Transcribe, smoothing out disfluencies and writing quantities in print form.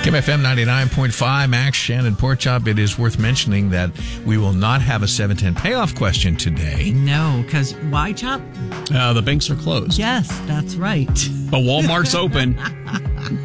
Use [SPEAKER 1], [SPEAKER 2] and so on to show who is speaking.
[SPEAKER 1] KMFM 99.5, Max, Shannon, Porkchop. It is worth mentioning that we will not have a 710 payoff question today.
[SPEAKER 2] No, because why, Chop?
[SPEAKER 3] The banks are closed.
[SPEAKER 2] Yes, that's right.
[SPEAKER 3] But Walmart's open.